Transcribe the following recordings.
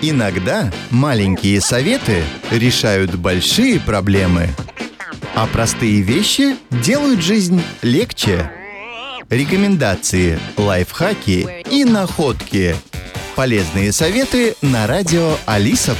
Иногда маленькие советы решают большие проблемы, а простые вещи делают жизнь легче. Рекомендации, лайфхаки и находки. Полезные советы на радио Алиса+.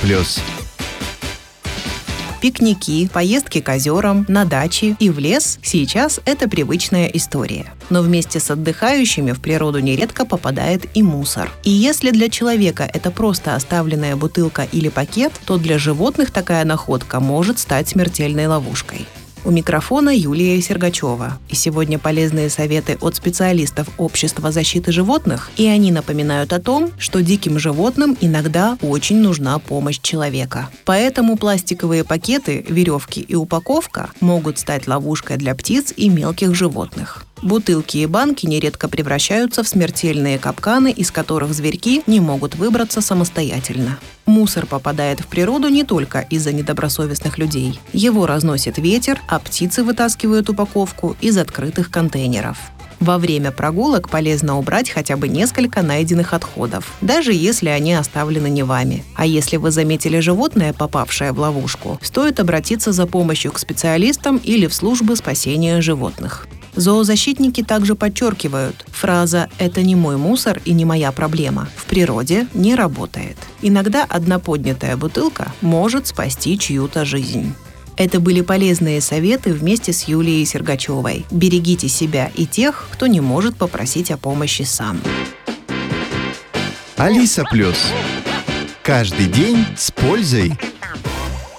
Пикники, поездки к озерам, на даче и в лес сейчас это привычная история. Но вместе с отдыхающими в природу нередко попадает и мусор. И если для человека это просто оставленная бутылка или пакет, то для животных такая находка может стать смертельной ловушкой. У микрофона Юлия Сергачева. И сегодня полезные советы от специалистов Общества защиты животных. И они напоминают о том, что диким животным иногда очень нужна помощь человека. Поэтому пластиковые пакеты, веревки и упаковка могут стать ловушкой для птиц и мелких животных. Бутылки и банки нередко превращаются в смертельные капканы, из которых зверьки не могут выбраться самостоятельно. Мусор попадает в природу не только из-за недобросовестных людей. Его разносит ветер, а птицы вытаскивают упаковку из открытых контейнеров. Во время прогулок полезно убрать хотя бы несколько найденных отходов, даже если они оставлены не вами. А если вы заметили животное, попавшее в ловушку, стоит обратиться за помощью к специалистам или в службы спасения животных. Зоозащитники также подчеркивают, фраза «это не мой мусор и не моя проблема» в природе не работает. Иногда одна поднятая бутылка может спасти чью-то жизнь. Это были полезные советы вместе с Юлией Сергачевой. Берегите себя и тех, кто не может попросить о помощи сам. Алиса+. Каждый день с пользой.